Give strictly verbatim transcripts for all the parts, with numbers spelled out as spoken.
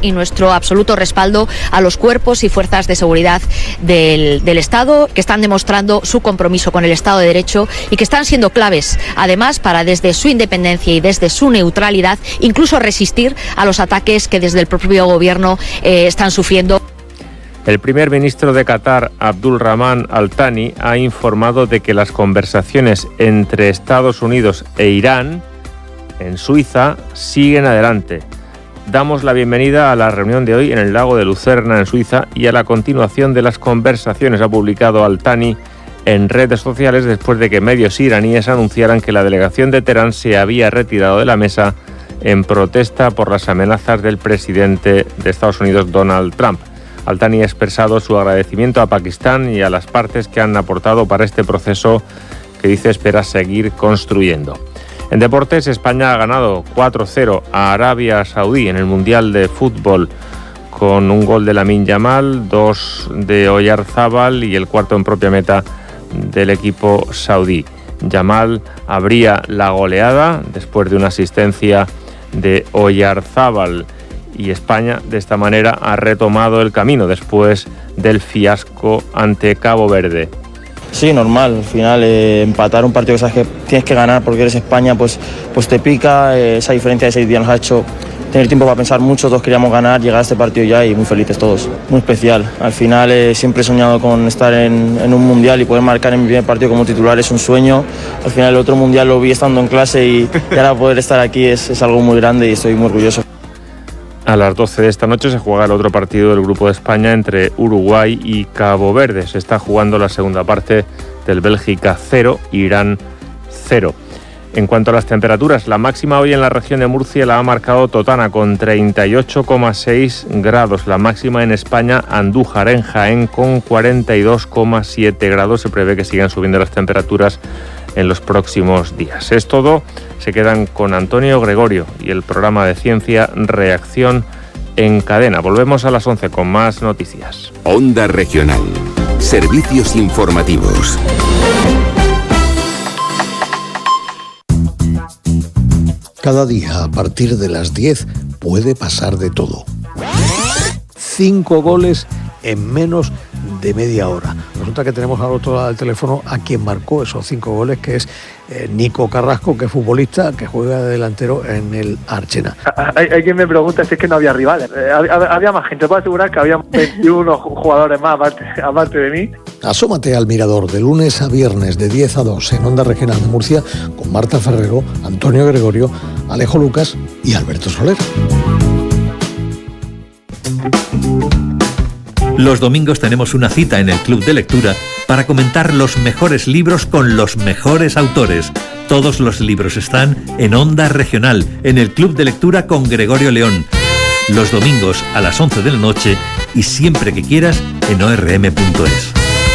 y nuestro absoluto respaldo a los cuerpos y fuerzas de seguridad del, del Estado, que están demostrando su compromiso con el Estado de Derecho y que están siendo claves, además, para desde su independencia y desde su neutralidad, incluso resistir a los ataques que desde el propio gobierno eh, están sufriendo. El primer ministro de Qatar, Abdul Rahman Al Thani, ha informado de que las conversaciones entre Estados Unidos e Irán en Suiza siguen adelante. Damos la bienvenida a la reunión de hoy en el lago de Lucerna, en Suiza, y a la continuación de las conversaciones, ha publicado Al Thani en redes sociales después de que medios iraníes anunciaran que la delegación de Teherán se había retirado de la mesa en protesta por las amenazas del presidente de Estados Unidos, Donald Trump. Al Thani ha expresado su agradecimiento a Pakistán y a las partes que han aportado para este proceso que dice espera seguir construyendo. En deportes, España ha ganado cuatro cero a Arabia Saudí en el Mundial de Fútbol con un gol de Lamine Yamal, dos de Oyarzábal y el cuarto en propia meta del equipo saudí. Yamal abría la goleada después de una asistencia de Oyarzábal. Y España, de esta manera, ha retomado el camino después del fiasco ante Cabo Verde. Sí, normal. Al final, eh, empatar un partido que sabes que tienes que ganar porque eres España, pues, pues te pica. Eh, esa diferencia de seis días nos ha hecho tener tiempo para pensar mucho. Todos queríamos ganar, llegar a este partido ya y muy felices todos. Muy especial. Al final, eh, siempre he soñado con estar en, en un mundial y poder marcar en mi primer partido como titular es un sueño. Al final, el otro mundial lo vi estando en clase y, y ahora poder estar aquí es, es algo muy grande y estoy muy orgulloso. A las doce de esta noche se juega el otro partido del Grupo de España entre Uruguay y Cabo Verde. Se está jugando la segunda parte del Bélgica cero, Irán cero. En cuanto a las temperaturas, la máxima hoy en la región de Murcia la ha marcado Totana con treinta y ocho coma seis grados. La máxima en España, Andújar en Jaén con cuarenta y dos coma siete grados. Se prevé que sigan subiendo las temperaturas en los próximos días. Es todo. Se quedan con Antonio Gregorio y el programa de ciencia Reacción en Cadena. Volvemos a las once con más noticias. Onda Regional. Servicios informativos. Cada día a partir de las diez puede pasar de todo. Cinco goles en menos de media hora. Resulta que tenemos al otro lado del teléfono a quien marcó esos cinco goles, que es eh, Nico Carrasco, que es futbolista, que juega de delantero en el Archena. Hay, hay quien me pregunta si es que no había rivales. Eh, había, había más gente, puedo asegurar que había veintiuno jugadores más aparte, aparte de mí. Asómate al Mirador de lunes a viernes de diez a dos en Onda Regional de Murcia con Marta Ferrero, Antonio Gregorio, Alejo Lucas y Alberto Soler. Los domingos tenemos una cita en el Club de Lectura para comentar los mejores libros con los mejores autores. Todos los libros están en Onda Regional, en el Club de Lectura con Gregorio León. Los domingos a las once de la noche y siempre que quieras en o erre eme punto es.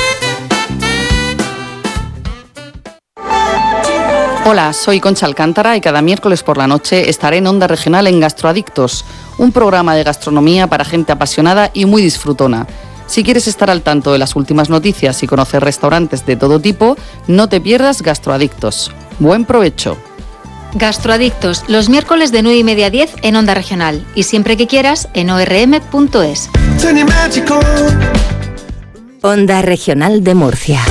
Hola, soy Concha Alcántara y cada miércoles por la noche estaré en Onda Regional en Gastroadictos, un programa de gastronomía para gente apasionada y muy disfrutona. Si quieres estar al tanto de las últimas noticias y conocer restaurantes de todo tipo, no te pierdas Gastroadictos. ¡Buen provecho! Gastroadictos, los miércoles de nueve y media a diez en Onda Regional y siempre que quieras en o erre eme punto es. Onda Regional de Murcia.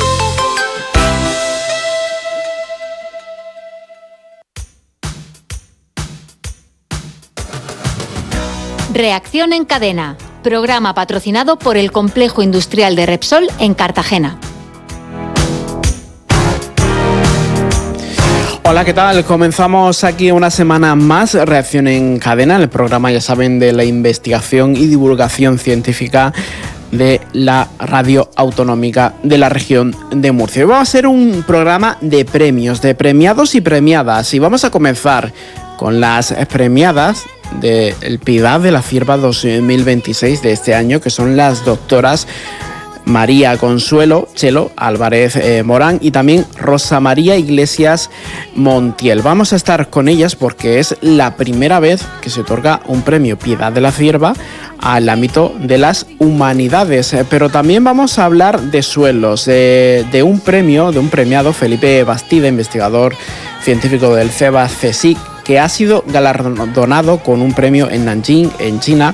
Reacción en Cadena, programa patrocinado por el Complejo Industrial de Repsol en Cartagena. Hola, ¿qué tal? Comenzamos aquí una semana más, Reacción en Cadena, el programa, ya saben, de la investigación y divulgación científica de la radio autonómica de la región de Murcia. Hoy vamos a hacer un programa de premios, de premiados y premiadas, y vamos a comenzar con las premiadas del Piedad de la Cierva dos mil veintiséis de este año, que son las doctoras María Consuelo Chelo Álvarez eh, Morán y también Rosa María Iglesias Montiel. Vamos a estar con ellas porque es la primera vez que se otorga un premio Piedad de la Cierva al ámbito de las humanidades, eh, pero también vamos a hablar de suelos, de, de un premio, de un premiado, Felipe Bastida, investigador científico del CEBA CSIC, que ha sido galardonado con un premio en Nanjing, en China,